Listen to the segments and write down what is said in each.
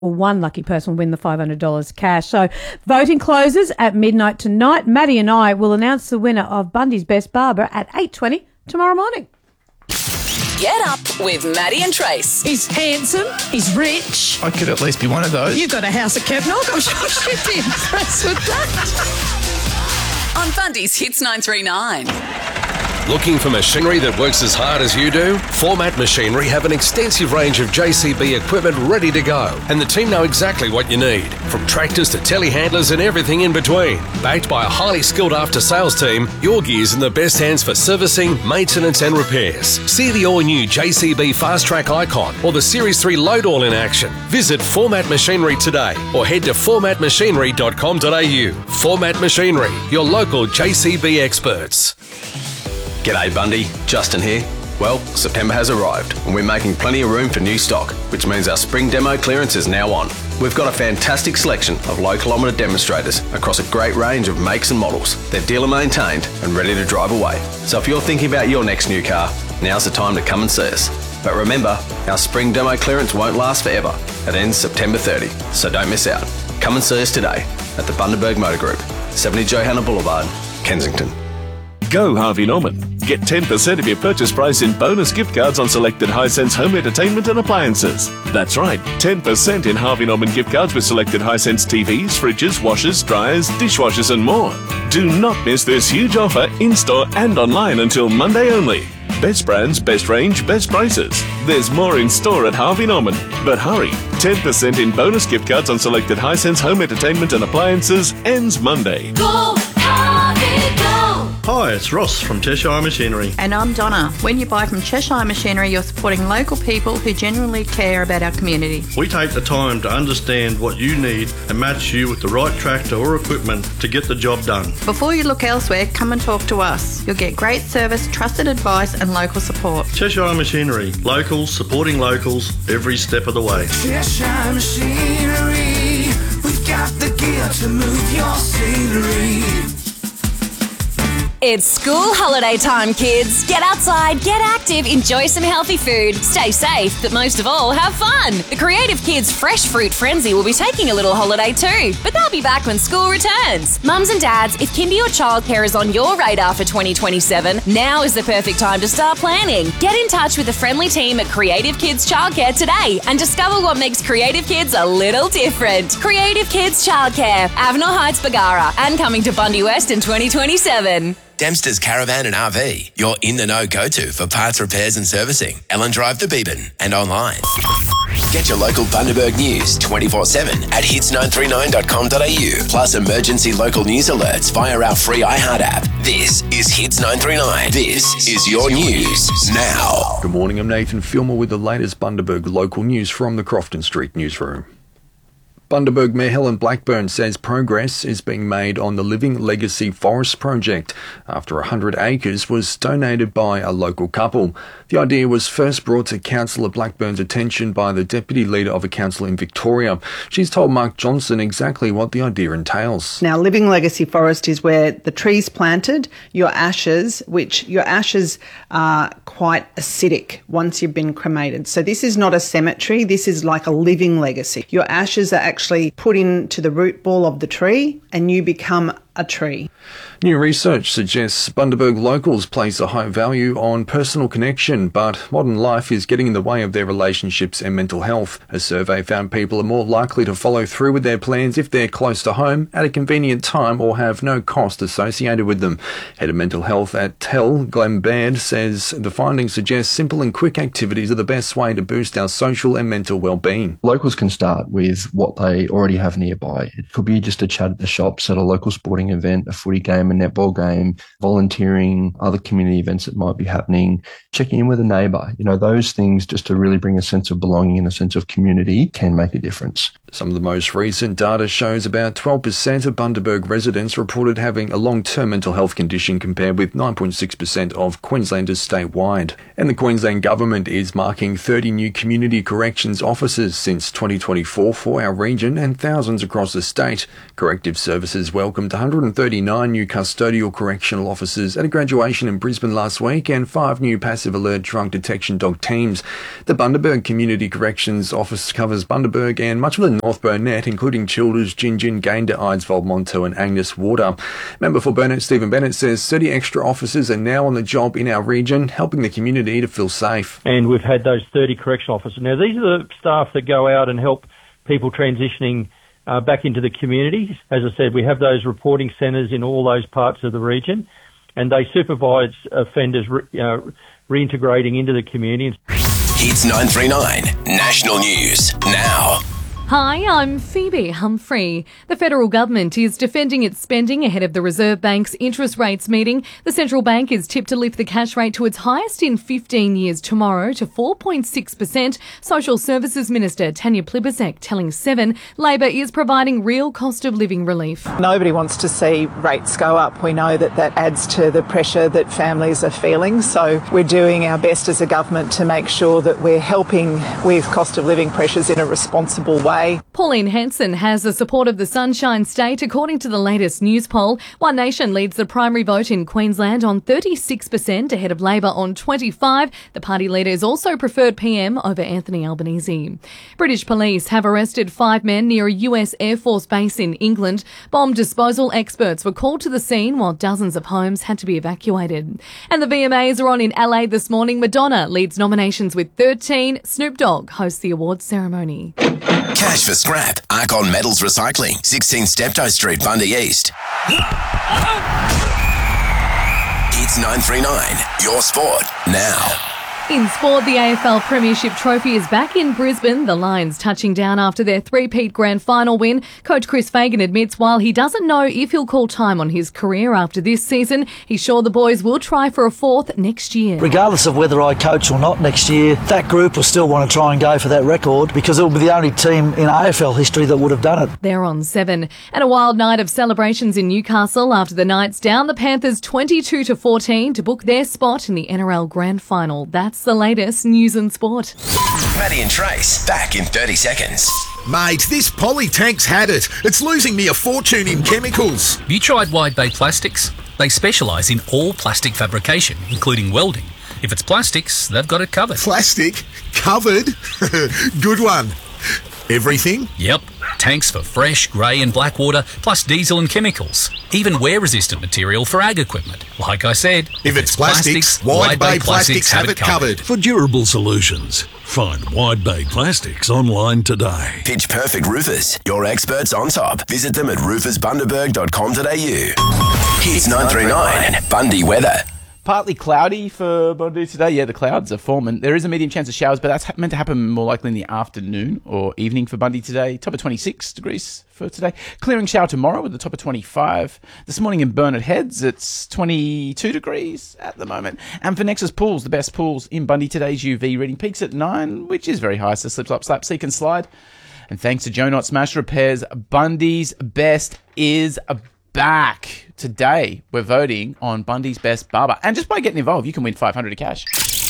one lucky person will win the $500 cash. So voting closes at midnight tonight. Maddie and I will announce the winner of Bundy's Best Barber at 8:20 tomorrow morning. Get up with Maddie and Trace. He's handsome. He's rich. I could at least be one of those. You've got a house at Kevnock. I'm sure she'd be impressed with that. On Bundy's Hits 939. Looking for machinery that works as hard as you do? Format Machinery have an extensive range of JCB equipment ready to go, and the team know exactly what you need, from tractors to telehandlers and everything in between. Backed by a highly skilled after-sales team, your gear's in the best hands for servicing, maintenance and repairs. See the all-new JCB Fast Track Icon or the Series 3 Load All in action. Visit Format Machinery today or head to formatmachinery.com.au. Format Machinery, your local JCB experts. G'day Bundy, Justin here. Well, September has arrived and we're making plenty of room for new stock, which means our spring demo clearance is now on. We've got a fantastic selection of low kilometre demonstrators across a great range of makes and models. They're dealer maintained and ready to drive away. So if you're thinking about your next new car, now's the time to come and see us. But remember, our spring demo clearance won't last forever. It ends September 30, so don't miss out. Come and see us today at the Bundaberg Motor Group, 70 Johanna Boulevard, Kensington. Go Harvey Norman. Get 10% of your purchase price in bonus gift cards on selected Hisense home entertainment and appliances. That's right, 10% in Harvey Norman gift cards with selected Hisense TVs, fridges, washers, dryers, dishwashers and more. Do not miss this huge offer in-store and online until Monday only. Best brands, best range, best prices. There's more in store at Harvey Norman. But hurry, 10% in bonus gift cards on selected Hisense home entertainment and appliances ends Monday. Go Harvey, go! Hi, it's Ross from Cheshire Machinery. And I'm Donna. When you buy from Cheshire Machinery, you're supporting local people who genuinely care about our community. We take the time to understand what you need and match you with the right tractor or equipment to get the job done. Before you look elsewhere, come and talk to us. You'll get great service, trusted advice and local support. Cheshire Machinery. Locals supporting locals every step of the way. Cheshire Machinery. We've got the gear to move your scenery. It's school holiday time, kids. Get outside, get active, enjoy some healthy food, stay safe, but most of all, have fun. The Creative Kids Fresh Fruit Frenzy will be taking a little holiday too, but they'll be back when school returns. Mums and dads, if kindy or childcare is on your radar for 2027, now is the perfect time to start planning. Get in touch with the friendly team at Creative Kids Childcare today and discover what makes Creative Kids a little different. Creative Kids Childcare, Avenel Heights, Bargara, and coming to Bundy West in 2027. Dempster's Caravan and RV, your in-the-know go-to for parts repairs and servicing. Ellen Drive to Beeban and online. Get your local Bundaberg news 24/7 at hits939.com.au. Plus emergency local news alerts via our free iHeart app. This is Hits 939. This is your news now. Good morning, I'm Nathan Filmer with the latest Bundaberg local news from the Crofton Street newsroom. Bundaberg Mayor Helen Blackburn says progress is being made on the Living Legacy Forest project after 100 acres was donated by a local couple. The idea was first brought to Councillor Blackburn's attention by the deputy leader of a council in Victoria. She's told Mark Johnson exactly what the idea entails. Now, Living Legacy Forest is where the trees planted, your ashes are quite acidic once you've been cremated. So this is not a cemetery, this is like a living legacy. Your ashes are actually put into the root ball of the tree and you become a tree. New research suggests Bundaberg locals place a high value on personal connection, but modern life is getting in the way of their relationships and mental health. A survey found people are more likely to follow through with their plans if they're close to home, at a convenient time, or have no cost associated with them. Head of Mental Health at TEL, Glenn Baird, says the findings suggest simple and quick activities are the best way to boost our social and mental well-being. Locals can start with what they already have nearby. It could be just a chat at the shops, at a local sporting event, a footy game, a netball game, volunteering, other community events that might be happening, checking in with a neighbour. Those things just to really bring a sense of belonging and a sense of community can make a difference. Some of the most recent data shows about 12% of Bundaberg residents reported having a long-term mental health condition compared with 9.6% of Queenslanders statewide. And the Queensland Government is marking 30 new community corrections officers since 2024 for our region and thousands across the state. Corrective Services welcomed 100 139 new custodial correctional officers at a graduation in Brisbane last week and 5 new passive alert drug detection dog teams. The Bundaberg Community Corrections Office covers Bundaberg and much of the North Burnett, including Childers, Gingin, Gayndah, Eidsvold, Monto and Agnes Water. Member for Burnett, Stephen Bennett, says 30 extra officers are now on the job in our region, helping the community to feel safe. And we've had those 30 correctional officers. Now, these are the staff that go out and help people transitioning back into the communities. As I said, we have those reporting centres in all those parts of the region, and they supervise offenders reintegrating into the community. Hits 939 National News now. Hi, I'm Phoebe Humphrey. The federal government is defending its spending ahead of the Reserve Bank's interest rates meeting. The central bank is tipped to lift the cash rate to its highest in 15 years tomorrow to 4.6%. Social Services Minister Tanya Plibersek telling Seven Labor is providing real cost of living relief. Nobody wants to see rates go up. We know that that adds to the pressure that families are feeling. So we're doing our best as a government to make sure that we're helping with cost of living pressures in a responsible way. Pauline Hanson has the support of the Sunshine State, according to the latest news poll. One Nation leads the primary vote in Queensland on 36%, ahead of Labor on 25%. The party leader is also preferred PM over Anthony Albanese. British police have arrested 5 men near a US Air Force base in England. Bomb disposal experts were called to the scene while dozens of homes had to be evacuated. And the VMAs are on in LA this morning. Madonna leads nominations with 13. Snoop Dogg hosts the awards ceremony. Cash for scrap. Arcon Metals Recycling. 16 Steptoe Street, Bundy East. Hits 939. Your sport now. In sport, the AFL Premiership Trophy is back in Brisbane. The Lions touching down after their three-peat grand final win. Coach Chris Fagan admits while he doesn't know if he'll call time on his career after this season, he's sure the boys will try for a fourth next year. Regardless of whether I coach or not next year, that group will still want to try and go for that record because it will be the only team in AFL history that would have done it. They're on 7. And a wild night of celebrations in Newcastle after the Knights down the Panthers 22-14 to book their spot in the NRL Grand Final. That's the latest news and sport. Maddie and Trace, back in 30 seconds. Mate, this poly tank's had it. It's losing me a fortune in chemicals. Have you tried Wide Bay Plastics? They specialise in all plastic fabrication, including welding. If it's plastics, they've got it covered. Plastic? Covered? Good one. Everything? Yep. Tanks for fresh, grey and black water, plus diesel and chemicals. Even wear-resistant material for ag equipment. Like I said, if it's plastics, Wide Bay Plastics have it covered. For durable solutions, find Wide Bay Plastics online today. Pitch Perfect Roofers, your experts on top. Visit them at roofersbundaberg.com.au. Hits 939, Bundy weather. Partly cloudy for Bundy today. Yeah, the clouds are forming. There is a medium chance of showers, but that's meant to happen more likely in the afternoon or evening for Bundy today. Top of 26 degrees for today. Clearing shower tomorrow with the top of 25. This morning in Burnett Heads, it's 22 degrees at the moment. And for Nexus Pools, the best pools in Bundy today's UV reading peaks at 9, which is very high, so slip, slap, slap, seek and slide. And thanks to Joe Knott Smash Repairs, Bundy's best is back. Today, we're voting on Bundy's best barber. And just by getting involved, you can win $500 in cash.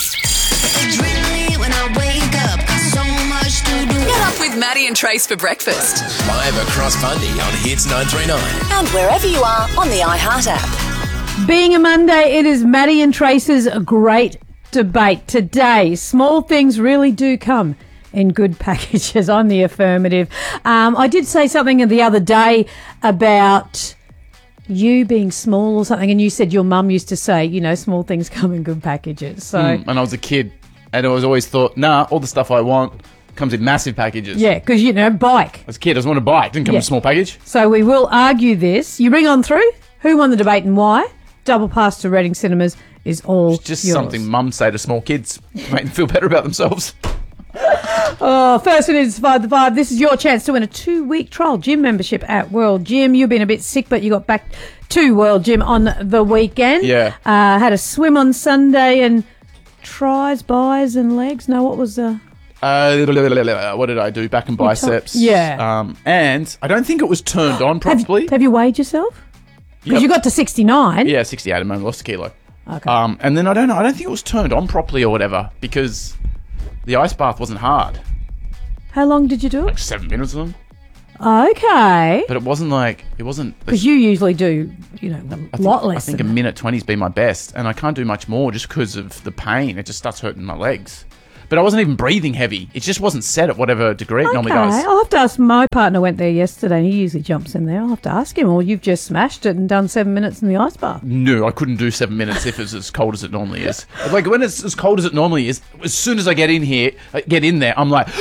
Get up with Maddie and Trace for breakfast. Live across Bundy on Hits 939. And wherever you are on the iHeart app. Being a Monday, it is Maddie and Trace's great debate. Today, small things really do come in good packages. On the affirmative. I did say something the other day about you being small or something, and you said your mum used to say, you know, small things come in good packages. So when I was a kid, and I was always thought, nah, all the stuff I want comes in massive packages. Yeah, because, you know, bike. As a kid, I just wanted a bike. It didn't come in a small package. So we will argue this. You bring on through. Who won the debate and why? Double pass to Reading Cinemas is all It's just yours. something mums say to small kids to make them feel better about themselves. Oh, first one is 5 to 5. This is your chance to win a 2-week trial gym membership at World Gym. You've been a bit sick, but you got back to World Gym on the weekend. Yeah. Had a swim on Sunday and tries, buys and legs. No, what was the... What did I do? Back and biceps. Yeah. And I don't think it was turned on properly. Have you weighed yourself? Because you got to 69. Yeah, 68 at the moment. Lost a kilo. Okay. And then I don't know. I don't think it was turned on properly or whatever because the ice bath wasn't hard. How long did you do it? Like 7 minutes of them. Okay. But it wasn't. Because you usually do, a lot less. I think a than that. minute 20's been my best, and I can't do much more just because of the pain. It just starts hurting my legs. But I wasn't even breathing heavy. It just wasn't set at whatever degree it normally goes. I'll have to ask. My partner went there yesterday and he usually jumps in there. I'll have to ask him, or you've just smashed it and done 7 minutes in the ice bath. No, I couldn't do 7 minutes if it's as cold as it normally is. Like when it's as cold as it normally is, as soon as I get in there, I'm like...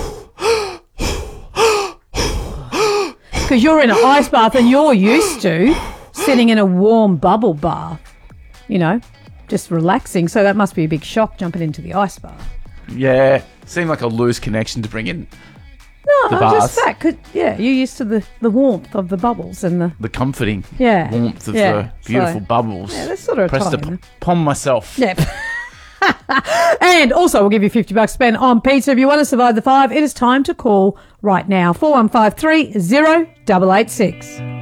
Because you're in an ice bath and you're used to sitting in a warm bubble bath, just relaxing. So that must be a big shock jumping into the ice bath. Yeah, seemed like a loose connection to bring in No, the bath. just that. You're used to the warmth of the bubbles and the comforting warmth of Yeah, the beautiful so- bubbles. Yeah, that's sort of pressed Italian. upon myself. Yep. And also, we'll give you $50 to spend on pizza. If you want to survive the 5, it is time to call right now. 4153 0886.